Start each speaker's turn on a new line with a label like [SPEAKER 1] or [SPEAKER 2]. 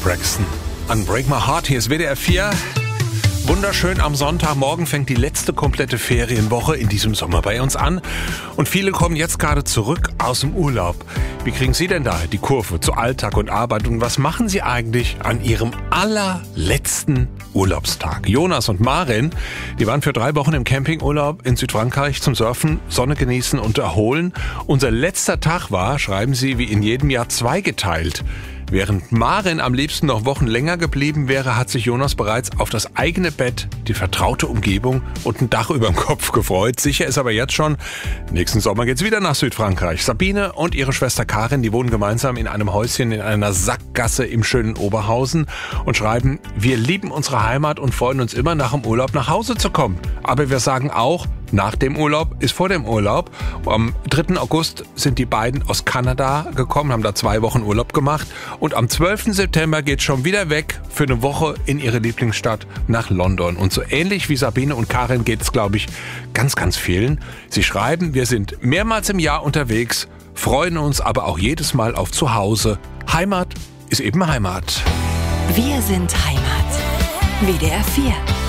[SPEAKER 1] Braxton. Unbreak My Heart, hier ist WDR 4. Wunderschön am Sonntagmorgen fängt die letzte komplette Ferienwoche in diesem Sommer bei uns an. Und viele kommen jetzt gerade zurück aus dem Urlaub. Wie kriegen Sie denn da die Kurve zu Alltag und Arbeit? Und was machen Sie eigentlich an Ihrem allerletzten Urlaubstag? Jonas und Maren, die waren für 3 Wochen im Campingurlaub in Südfrankreich zum Surfen, Sonne genießen und erholen. Unser letzter Tag war, schreiben Sie, wie in jedem Jahr zweigeteilt. Während Maren am liebsten noch Wochen länger geblieben wäre, hat sich Jonas bereits auf das eigene Bett, die vertraute Umgebung und ein Dach über dem Kopf gefreut. Sicher ist aber jetzt schon, nächsten Sommer geht's wieder nach Südfrankreich. Sabine und ihre Schwester Karin, die wohnen gemeinsam in einem Häuschen in einer Sackgasse im schönen Oberhausen und schreiben, wir lieben unsere Heimat und freuen uns immer nach dem Urlaub nach Hause zu kommen. Aber wir sagen auch, nach dem Urlaub ist vor dem Urlaub. Am 3. August sind die beiden aus Kanada gekommen, haben da 2 Wochen Urlaub gemacht. Und am 12. September geht's schon wieder weg für eine Woche in ihre Lieblingsstadt nach London. Und so ähnlich wie Sabine und Karin geht's, glaube ich, ganz, ganz vielen. Sie schreiben, wir sind mehrmals im Jahr unterwegs, freuen uns aber auch jedes Mal auf Zuhause. Heimat ist eben Heimat.
[SPEAKER 2] Wir sind Heimat. WDR 4.